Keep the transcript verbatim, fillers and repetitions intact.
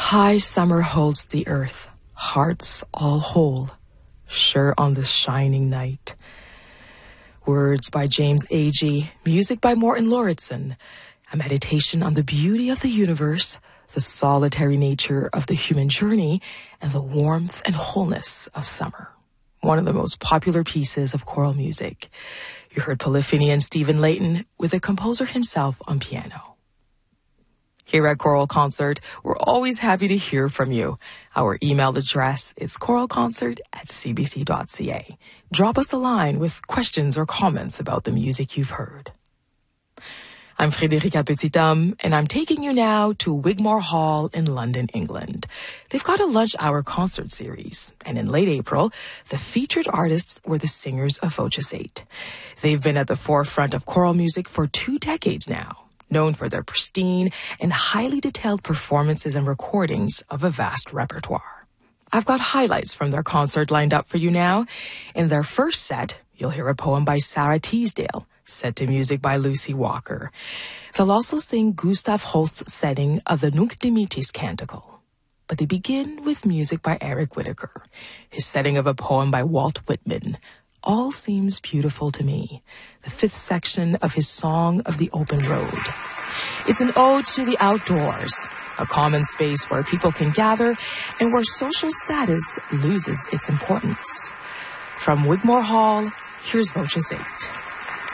High summer holds the earth, hearts all whole, sure on this shining night. Words by James Agee, music by Morten Lauritsen, a meditation on the beauty of the universe, the solitary nature of the human journey, and the warmth and wholeness of summer. One of the most popular pieces of choral music. You heard Polyphony Stephen Layton with the composer himself on piano. Here at Choral Concert, we're always happy to hear from you. Our email address is choralconcert at c b c dot c a. Drop us a line with questions or comments about the music you've heard. I'm Frédérica Petithomme, and I'm taking you now to Wigmore Hall in London, England. They've got a lunch hour concert series, and in late April, the featured artists were the singers of Voces eight. They've been at the forefront of choral music for two decades now, known for their pristine and highly detailed performances and recordings of a vast repertoire. I've got highlights from their concert lined up for you now. In their first set, you'll hear a poem by Sarah Teasdale, set to music by Lucy Walker. They'll also sing Gustav Holst's setting of the Nunc Dimittis Canticle. But they begin with music by Eric Whitacre, his setting of a poem by Walt Whitman, All Seems Beautiful to Me, the fifth section of his Song of the Open Road. It's an ode to the outdoors, a common space where people can gather and where social status loses its importance. From Wigmore Hall, here's Voces eight.